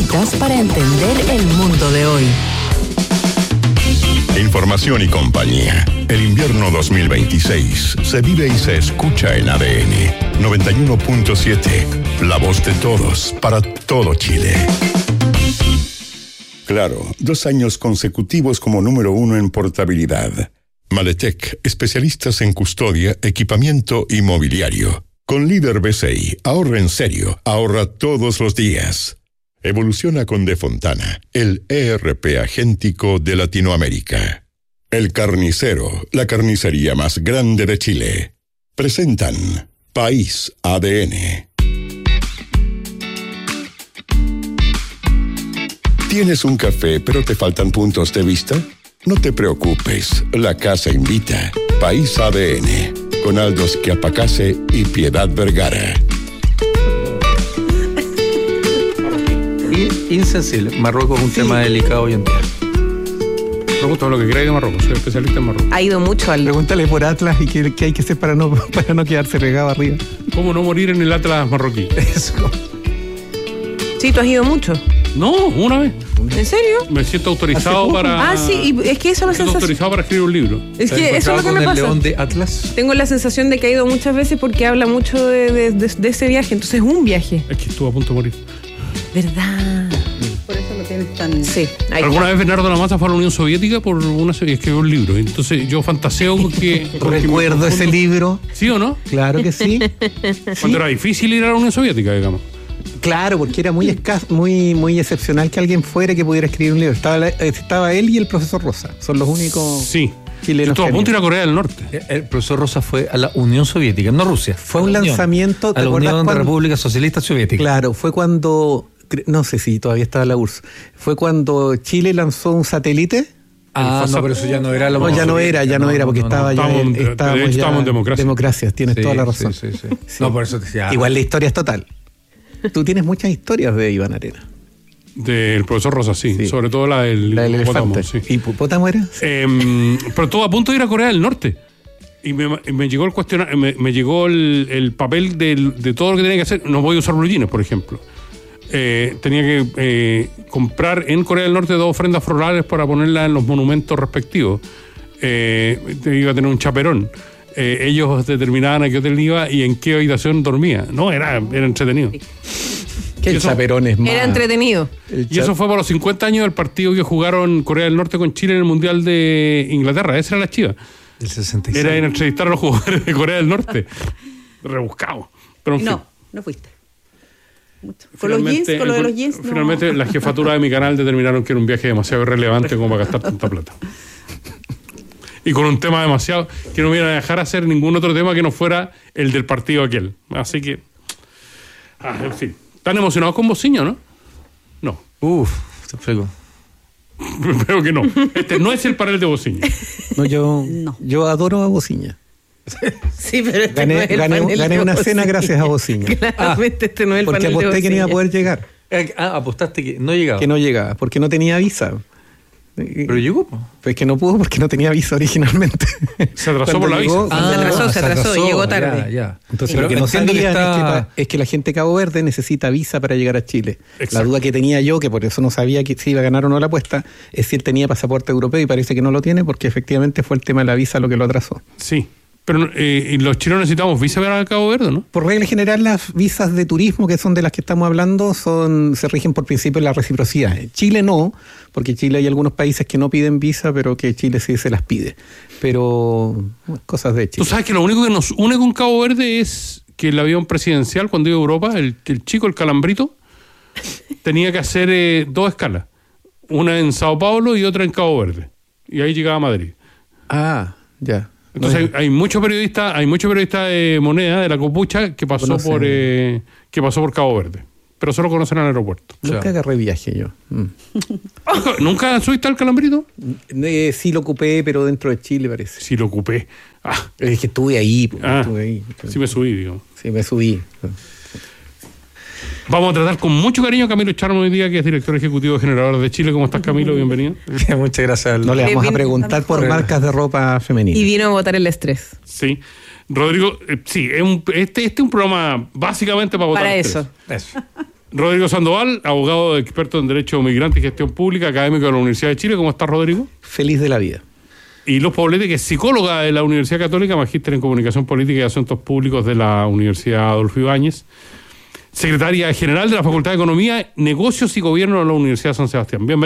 necesitas para entender el mundo de hoy. Información y compañía. El invierno 2026 se vive y se escucha en ADN 91.7. La voz de todos para todo Chile. Claro, 2 años consecutivos como número 1 en portabilidad. Maletec, especialistas en custodia, equipamiento y mobiliario. Con líder BCI, ahorra en serio, ahorra todos los días. Evoluciona con De Fontana, el ERP agéntico de Latinoamérica. El Carnicero, la carnicería más grande de Chile. Presentan País ADN. ¿Tienes un café pero te faltan puntos de vista? No te preocupes, la casa invita. País ADN, con Aldo Schiapacase y Piedad Vergara. Insensible. Marruecos es un tema delicado hoy en día. Pregunto lo que queráis de Marruecos, soy especialista en Marruecos. Ha ido mucho al... Pregúntale por Atlas y qué hay que hacer para no quedarse pegado arriba. ¿Cómo no morir en el Atlas marroquí? Eso. Sí, tú has ido mucho. No, una vez. ¿En serio? Me siento autorizado para... Ah, sí, y es que esa es la Me siento sensación. autorizado para escribir un libro. Es que eso es lo que me el pasa. león de Atlas? Tengo la sensación de que ha ido muchas veces porque habla mucho de ese viaje. Entonces es un viaje. Es que estuvo a punto de morir. ¿Verdad? Por eso lo tienes tan... Sí. Ahí Alguna está. vez Bernardo Lamata fue a la Unión Soviética por y escribió un libro. Entonces yo fantaseo con que... Recuerdo ese libro. ¿Sí o no? Claro que sí. Cuando era difícil ir a la Unión Soviética, digamos. Claro, porque era muy escaso, muy excepcional que alguien fuera que pudiera escribir un libro. Estaba él y el profesor Rosa. Son los únicos Sí. chilenos. Yo estuve a que punto de ir a Corea del Norte. El profesor Rosa fue a la Unión Soviética, no Rusia. Fue un lanzamiento. A la Unión de República Socialista Soviética. Claro, fue cuando, no sé si todavía estaba la URSS, fue cuando Chile lanzó un satélite. Ah, no, pero eso ya no era la No, Unión ya no era, porque estaba ya... Estábamos en democracia. Democracias, tienes Sí, toda la razón. sí. Sí. No, por eso te decía. Igual la historia es total. Tú tienes muchas historias de Iván Arena. Del profesor Rosa, sí. Sobre todo la del hipopótamo. sí. ¿Hipopótamo era? Pero estuve a punto de ir a Corea del Norte. Y me llegó el cuestionario, me llegó el papel de todo lo que tenía que hacer. No voy a usar blue jeans, por ejemplo. Tenía que comprar en Corea del Norte 2 ofrendas florales para ponerlas en los monumentos respectivos. Iba a tener un chaperón. Ellos determinaban a qué hotel iba y en qué habitación dormía. No, era entretenido. Que el chaperón es más... Era entretenido. Y eso fue por los 50 años del partido que jugaron Corea del Norte con Chile en el Mundial de Inglaterra. Esa era la chiva. El 66. Era en entrevistar a los jugadores de Corea del Norte. Rebuscado. Pero en fin. No fuiste. Mucho. Con los jeans, con lo de los jeans. Finalmente, la jefatura de mi canal determinaron que era un viaje demasiado irrelevante como para gastar tanta plata. Y con un tema demasiado que no me iban a dejar hacer ningún otro tema que no fuera el del partido aquel. Así que, en fin. ¿Están emocionados con Bociño, no? No. Te explico. Creo que no. Este no es el panel de Bociño. No, yo adoro a Bociña. Sí, pero este no es el gané panel de una cena Bociña. gracias a Bociña. Claramente este no es el Porque panel de aposté que no iba a Bociña. poder llegar. Apostaste que no llegaba. Que no llegaba, porque no tenía visa. Pero llegó, po. Pues que no pudo porque no tenía visa originalmente. Se atrasó Cuando por la llegó- visa. Se atrasó, llegó tarde. Ya. Entonces Pero lo que no entiendo que sabían es que la gente de Cabo Verde necesita visa para llegar a Chile. Exacto. La duda que tenía yo, que por eso no sabía que si iba a ganar o no la apuesta, es si él tenía pasaporte europeo y parece que no lo tiene porque efectivamente fue el tema de la visa lo que lo atrasó. Sí. Pero y los chilenos necesitamos visa para Cabo Verde, ¿no? Por regla general, las visas de turismo, que son de las que estamos hablando, se rigen por principio de la reciprocidad. Chile no, porque Chile hay algunos países que no piden visa, pero que Chile sí se las pide. Pero cosas de Chile. Tú sabes que lo único que nos une con Cabo Verde es que el avión presidencial, cuando iba a Europa, el chico, el calambrito, tenía que hacer 2 escalas. Una en Sao Paulo y otra en Cabo Verde. Y ahí llegaba a Madrid. Ah, ya. Entonces hay muchos periodistas de Moneda, de la Copucha, que pasó por Cabo Verde. Pero solo conocen al aeropuerto. Nunca agarré viaje yo. ¿Nunca subiste al calambrito? Sí lo ocupé, pero dentro de Chile parece. Sí, lo ocupé. Es que estuve ahí. Estuve ahí. Sí me subí, digo. Sí, me subí. Vamos a tratar con mucho cariño a Camilo Charmo hoy día, que es director ejecutivo de Generadores de Chile. ¿Cómo estás, Camilo? Bienvenido. Muchas gracias. No le vamos a vino preguntar por marcas de ropa femenina. Y vino a botar el estrés. Sí. Rodrigo, sí, este es un programa básicamente para votar Para estrés. eso. Rodrigo Sandoval, abogado experto en Derecho Migrante y Gestión Pública, académico de la Universidad de Chile. ¿Cómo estás, Rodrigo? Feliz de la vida. Y Luz Poblete, que es psicóloga de la Universidad Católica, magíster en Comunicación Política y Asuntos Públicos de la Universidad Adolfo Ibáñez, secretaria general de la Facultad de Economía, Negocios y Gobierno de la Universidad San Sebastián. Bienvenido.